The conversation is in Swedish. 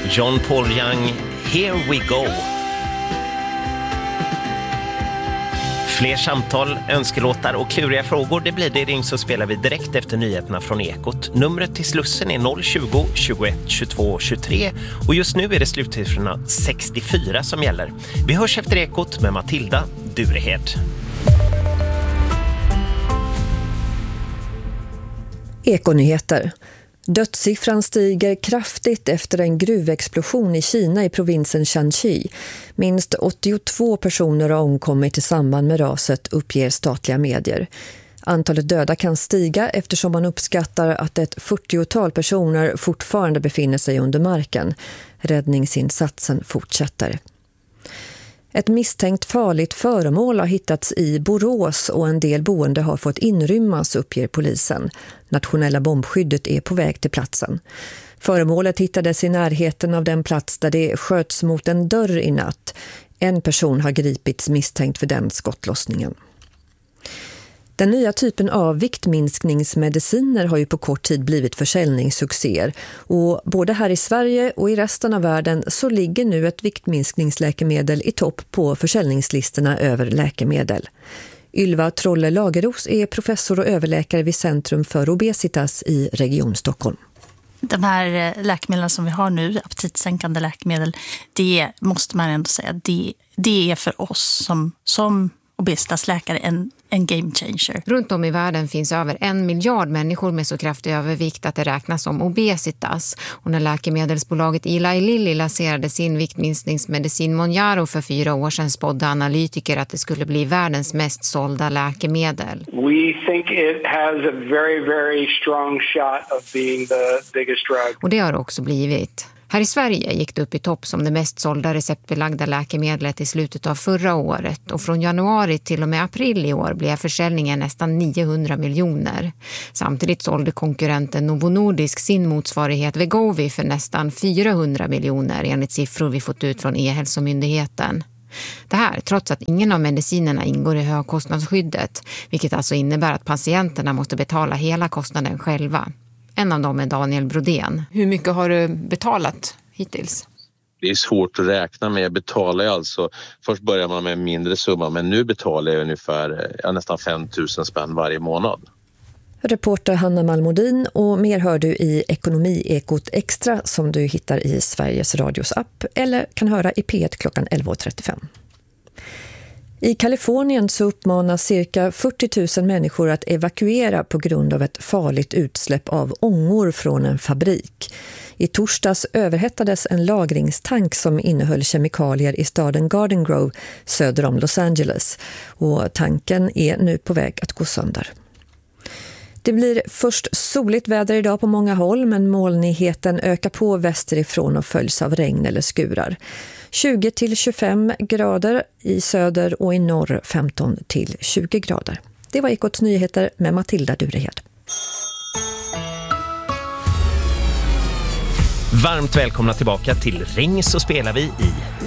John Paul Young, Here We Go. Fler samtal, önskelåtar och kluriga frågor, det blir det i Ring så spelar vi direkt efter nyheterna från Ekot. Numret till Slussen är 020 21 22 23 och just nu är det slutsiffrorna 64 som gäller. Vi hörs efter Ekot med Matilda Durehed. Ekonyheter. Dödssiffran stiger kraftigt efter en gruvexplosion i Kina i provinsen Shanxi. Minst 82 personer har omkommit i samband med raset, uppger statliga medier. Antalet döda kan stiga eftersom man uppskattar att ett 40-tal personer fortfarande befinner sig under marken. Räddningsinsatsen fortsätter. Ett misstänkt farligt föremål har hittats i Borås och en del boende har fått inrymmas, uppger polisen. Nationella bombskyddet är på väg till platsen. Föremålet hittades i närheten av den plats där det sköts mot en dörr i natt. En person har gripits misstänkt för den skottlossningen. Den nya typen av viktminskningsmediciner har ju på kort tid blivit försäljningssuccéer och både här i Sverige och i resten av världen så ligger nu ett viktminskningsläkemedel i topp på försäljningslistorna över läkemedel. Ylva Trolle-Lageros är professor och överläkare vid Centrum för Obesitas i Region Stockholm. De här läkemedlen som vi har nu, aptitsänkande läkemedel, det måste man ändå säga, det är för oss som obesitasläkare en game changer. Runt om i världen finns över 1 miljard människor med så kraftig övervikt att det räknas som obesitas. Och när läkemedelsbolaget Eli Lilly lanserade sin viktminskningsmedicin Mounjaro för 4 år sedan spådde analytiker att det skulle bli världens mest sålda läkemedel. We think it has a very, very strong shot of being the biggest drug. Och det har det också blivit. Här i Sverige gick det upp i topp som det mest sålda receptbelagda läkemedlet i slutet av förra året och från januari till och med april i år blev försäljningen nästan 900 miljoner. Samtidigt sålde konkurrenten Novo Nordisk sin motsvarighet Wegovy för nästan 400 miljoner enligt siffror vi fått ut från E-hälsomyndigheten. Det här trots att ingen av medicinerna ingår i högkostnadsskyddet, vilket alltså innebär att patienterna måste betala hela kostnaden själva. En av dem är Daniel Brodén. Hur mycket har du betalat hittills? Det är svårt att räkna med. Jag betalar alltså, först börjar man med en mindre summa men nu betalar jag ungefär nästan 5 000 spänn varje månad. Reporter Hanna Malmodin och mer hör du i Ekonomi-ekot extra som du hittar i Sveriges Radios app eller kan höra i P1 klockan 11.35. I Kalifornien så uppmanas cirka 40 000 människor att evakuera på grund av ett farligt utsläpp av ångor från en fabrik. I torsdags överhettades en lagringstank som innehöll kemikalier i staden Garden Grove söder om Los Angeles och tanken är nu på väg att gå sönder. Det blir först soligt väder idag på många håll men molnigheten ökar på västerifrån och följs av regn eller skurar. 20-25 grader i söder och i norr 15-20 grader. Det var Ekots nyheter med Matilda Durehed. Varmt välkomna tillbaka till Ring så spelar vi i